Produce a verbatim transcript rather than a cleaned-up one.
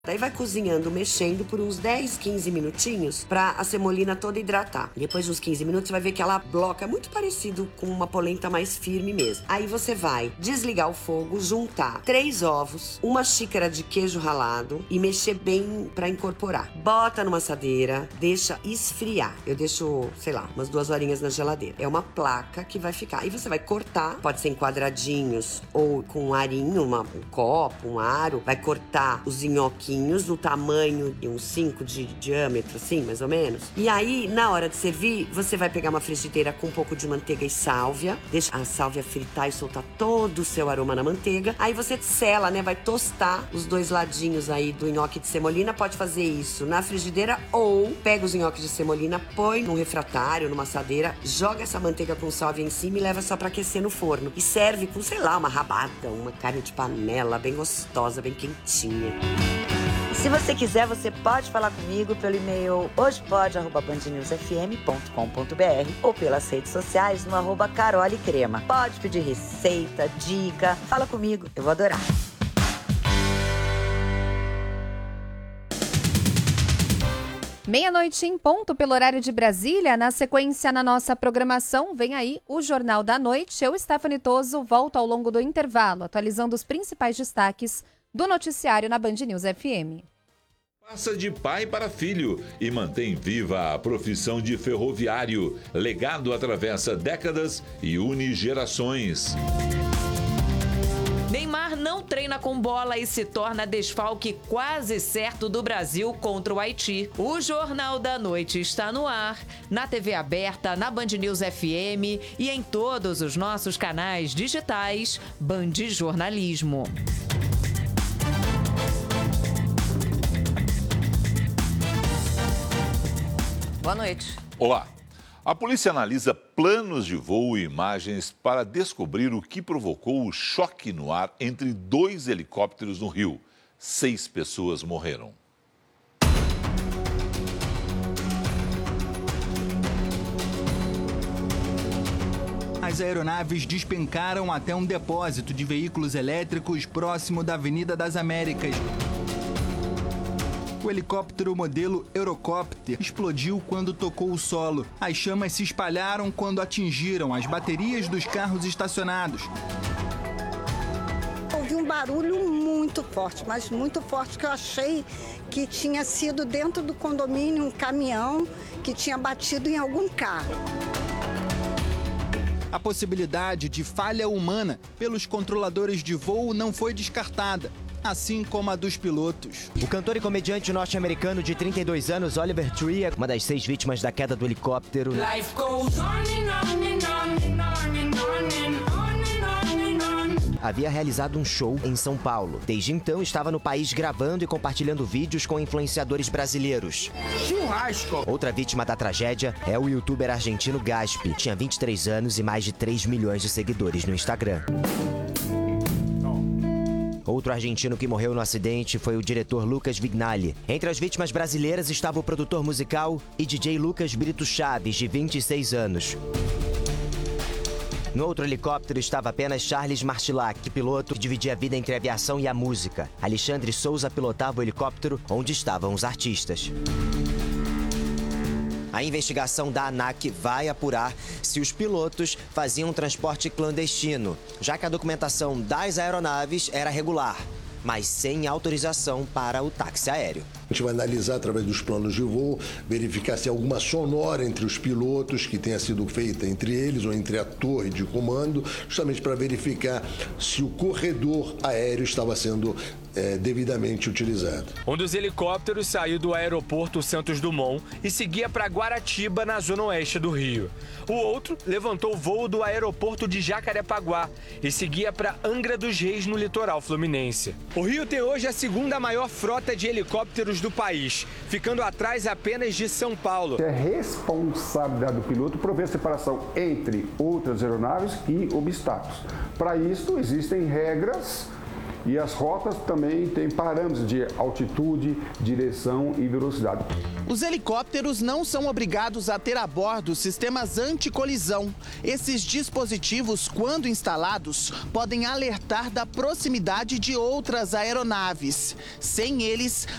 Daí vai cozinhando, mexendo por uns dez, quinze minutinhos pra a semolina toda hidratar. Depois de uns quinze minutos você vai ver que ela bloca, muito parecido com uma polenta mais firme mesmo. Aí você vai desligar o fogo, juntar três ovos, uma xícara de queijo ralado e mexer bem pra incorporar. Bota numa assadeira, deixa esfriar. Eu deixo, sei lá, umas duas horinhas na geladeira. É uma placa que vai ficar. Aí você vai cortar, pode ser em quadradinhos ou com um arinho, uma, um copo, um aro. Vai cortar os nhoquinhos do tamanho de uns cinco de diâmetro, assim, mais ou menos. E aí, na hora de servir, você vai pegar uma frigideira com um pouco de manteiga e sálvia, deixa a sálvia fritar e soltar todo o seu aroma na manteiga. Aí você sela, né? Vai tostar os dois ladinhos aí do nhoque de semolina. Pode fazer isso na frigideira ou pega os nhoques de semolina, põe num refratário, numa assadeira, joga essa manteiga com sálvia em cima e leva só pra aquecer no forno. E serve com, sei lá, uma rabada, uma carne de panela bem gostosa, bem quentinha. Se você quiser, você pode falar comigo pelo e-mail hojepod arroba band news f m ponto com ponto b r ou pelas redes sociais no arroba Carole Crema. Pode pedir receita, dica, fala comigo, eu vou adorar. Meia-noite em ponto pelo horário de Brasília. Na sequência, na nossa programação, vem aí o Jornal da Noite. Eu, Stephanie Toso, volto ao longo do intervalo, atualizando os principais destaques do noticiário na Band News F M. Passa de pai para filho e mantém viva a profissão de ferroviário. Legado atravessa décadas e une gerações. Neymar não treina com bola e se torna desfalque quase certo do Brasil contra o Haiti. O Jornal da Noite está no ar, na T V aberta, na Band News F M e em todos os nossos canais digitais Band Jornalismo. Boa noite. Olá. A polícia analisa planos de voo e imagens para descobrir o que provocou o choque no ar entre dois helicópteros no Rio. Seis pessoas morreram. As aeronaves despencaram até um depósito de veículos elétricos próximo da Avenida das Américas. O helicóptero modelo Eurocopter explodiu quando tocou o solo. As chamas se espalharam quando atingiram as baterias dos carros estacionados. Ouvi um barulho muito forte, mas muito forte, que eu achei que tinha sido dentro do condomínio um caminhão que tinha batido em algum carro. A possibilidade de falha humana pelos controladores de voo não foi descartada, assim como a dos pilotos. O cantor e comediante norte-americano de trinta e dois anos, Oliver Tree, é uma das seis vítimas da queda do helicóptero. Havia realizado um show em São Paulo. Desde então, estava no país gravando e compartilhando vídeos com influenciadores brasileiros. Churrasco! Outra vítima da tragédia é o youtuber argentino Gaspi. Tinha vinte e três anos e mais de três milhões de seguidores no Instagram. Outro argentino que morreu no acidente foi o diretor Lucas Vignali. Entre as vítimas brasileiras estava o produtor musical e D J Lucas Brito Chaves, de vinte e seis anos. No outro helicóptero estava apenas Charles Martilac, piloto que dividia a vida entre a aviação e a música. Alexandre Souza pilotava o helicóptero onde estavam os artistas. A investigação da ANAC vai apurar se os pilotos faziam um transporte clandestino, já que a documentação das aeronaves era regular, mas sem autorização para o táxi aéreo. A gente vai analisar através dos planos de voo, verificar se há alguma sonora entre os pilotos que tenha sido feita entre eles ou entre a torre de comando, justamente para verificar se o corredor aéreo estava sendo é, devidamente utilizado. Um dos helicópteros saiu do aeroporto Santos Dumont e seguia para Guaratiba, na zona oeste do Rio. O outro levantou o voo do aeroporto de Jacarepaguá e seguia para Angra dos Reis, no litoral fluminense. O Rio tem hoje a segunda maior frota de helicópteros do país, ficando atrás apenas de São Paulo. É responsabilidade do piloto prover separação entre outras aeronaves e obstáculos. Para isso, existem regras E as rotas também têm parâmetros de altitude, direção e velocidade. Os helicópteros não são obrigados a ter a bordo sistemas anticolisão. Esses dispositivos, quando instalados, podem alertar da proximidade de outras aeronaves. Sem eles,